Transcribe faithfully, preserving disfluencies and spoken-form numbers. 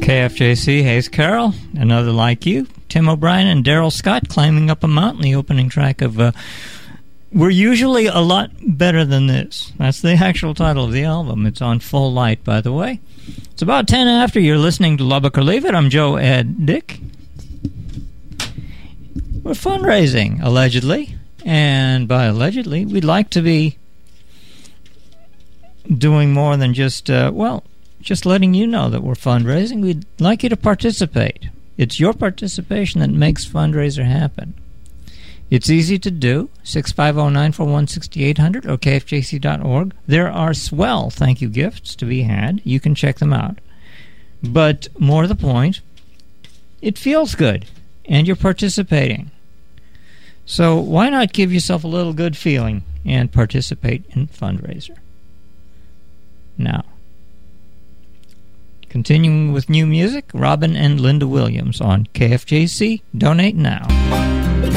K F J C, Hayes Carroll, Another Like You, Tim O'Brien and Daryl Scott, Climbing Up a Mountain, the opening track of uh, We're Usually a Lot Better Than This. That's the actual title of the album. It's on Full Light, by the way. It's about ten after. You're listening to Lubbock or Leave It. I'm Joe Ed Dick. We're fundraising, allegedly. And by allegedly, we'd like to be doing more than just, uh, well, just letting you know that we're fundraising. We'd like you to participate. It's your participation that makes fundraiser happen. It's easy to do, six five zero, nine four one, six eight zero zero or K F J C dot org. There are swell thank you gifts to be had. You can check them out. But more to the point, it feels good, and you're participating. So why not give yourself a little good feeling and participate in fundraiser? Now, continuing with new music, Robin and Linda Williams on K F J C. Donate now.